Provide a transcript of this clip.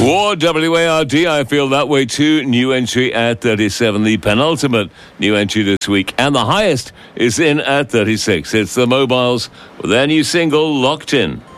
War WARD, I feel that way too. New entry at 37, the penultimate new entry this week. And the highest is in at 36. It's the Mobiles with their new single, Locked In.